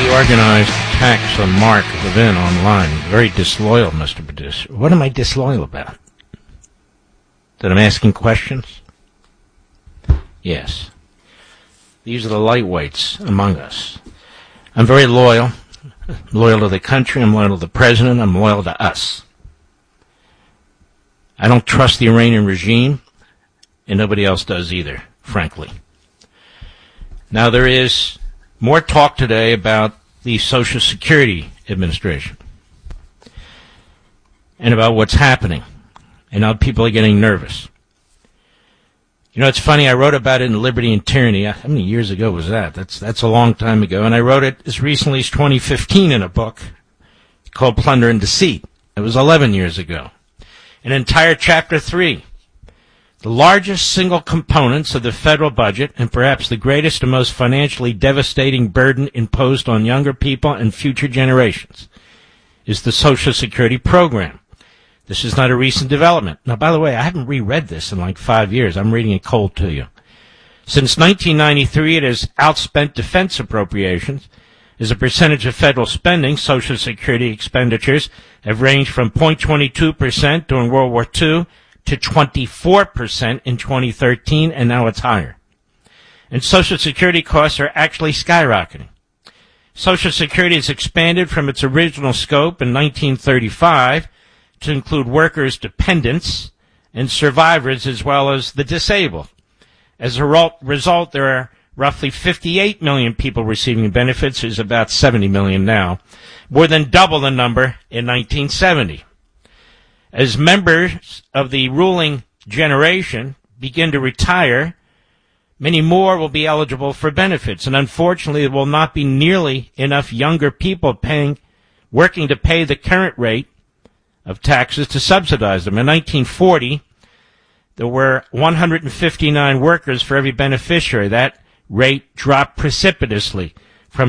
The organized attacks on Mark Levin online. Very disloyal, Mr. Producer. What am I disloyal about? That I'm asking questions? Yes. These are the lightweights among us. I'm very loyal. I'm loyal to the country. I'm loyal to the president. I'm loyal to us. I don't trust the Iranian regime, and nobody else does either, frankly. Now, there is more talk today about the Social Security Administration and about what's happening and how people are getting nervous. You know, it's funny, I wrote about it in Liberty and Tyranny. How many years ago was that? That's a long time ago. And I wrote it as recently as 2015 in a book called Plunder and Deceit. It was 11 years ago. An entire chapter 3. The largest single components of the federal budget and perhaps the greatest and most financially devastating burden imposed on younger people and future generations is the Social Security program. This is not a recent development. Now, by the way, I haven't reread this in like 5 years. I'm reading it cold to you. Since 1993, it has outspent defense appropriations. As a percentage of federal spending, Social Security expenditures have ranged from 0.22% during World War II to 24% in 2013, and now it's higher. And Social Security costs are actually skyrocketing. Social Security has expanded from its original scope in 1935 to include workers' dependents and survivors as well as the disabled. As a result, there are roughly 58 million people receiving benefits. There's about 70 million now, more than double the number in 1970. As members of the ruling generation begin to retire, many more will be eligible for benefits, and unfortunately there will not be nearly enough younger people working to pay the current rate of taxes to subsidize them. In 1940, there were 159 workers for every beneficiary. That rate dropped precipitously from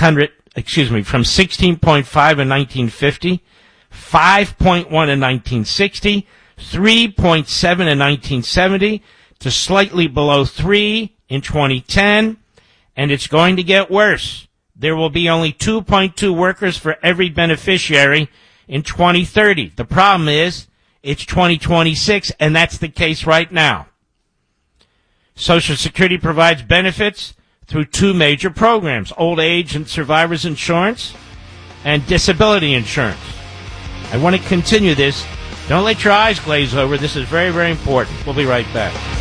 16.5 in 1950, 5.1 in 1960, 3.7 in 1970, to slightly below 3 in 2010, and it's going to get worse. There will be only 2.2 workers for every beneficiary in 2030. The problem is, it's 2026, and that's the case right now. Social Security provides benefits through two major programs, old age and survivors insurance and disability insurance. I want to continue this. Don't let your eyes glaze over. This is very, very important. We'll be right back.